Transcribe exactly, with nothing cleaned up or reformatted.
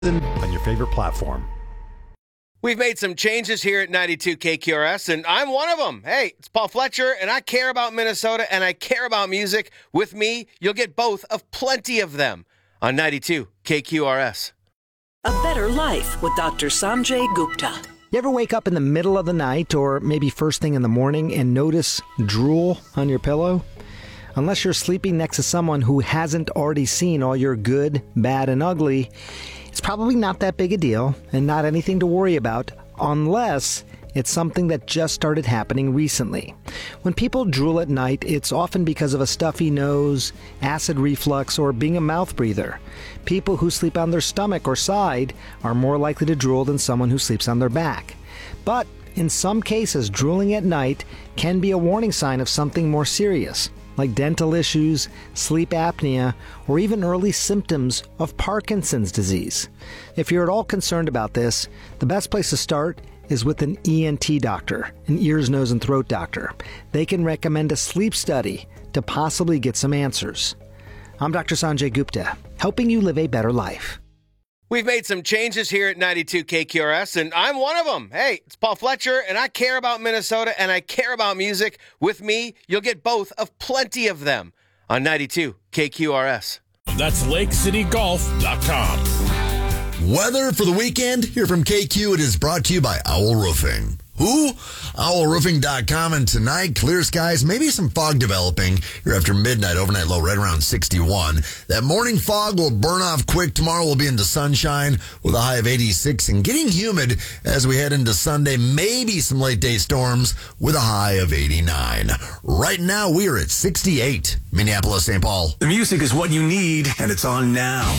on your favorite platform. We've made some changes here at ninety-two K Q R S, and I'm one of them. Hey, it's Paul Fletcher, and I care about Minnesota, and I care about music. With me, you'll get both of plenty of them on ninety-two K Q R S. A Better Life with Doctor Sanjay Gupta. You ever wake up in the middle of the night or maybe first thing in the morning and notice drool on your pillow? Unless you're sleeping next to someone who hasn't already seen all your good, bad, and ugly, it's probably not that big a deal and not anything to worry about unless it's something that just started happening recently. When people drool at night, it's often because of a stuffy nose, acid reflux, or being a mouth breather. People who sleep on their stomach or side are more likely to drool than someone who sleeps on their back. But in some cases, drooling at night can be a warning sign of something more serious, like dental issues, sleep apnea, or even early symptoms of Parkinson's disease. If you're at all concerned about this, the best place to start is with an E N T doctor, an ears, nose, and throat doctor. They can recommend a sleep study to possibly get some answers. I'm Doctor Sanjay Gupta, helping you live a better life. We've made some changes here at ninety-two K Q R S, and I'm one of them. Hey, it's Paul Fletcher, and I care about Minnesota, and I care about music. With me, you'll get both of plenty of them on ninety-two K Q R S. That's lake city golf dot com. Weather for the weekend here from K Q. It is brought to you by Owl Roofing. Who? owl roofing dot com, and tonight, clear skies, maybe some fog developing here after midnight, overnight low right around sixty-one. That morning fog will burn off quick. Tomorrow we'll be into sunshine with a high of eighty-six and getting humid as we head into Sunday. Maybe some late day storms with a high of eighty-nine. Right now we are at sixty-eight. Minneapolis, Saint Paul. The music is what you need, and it's on now.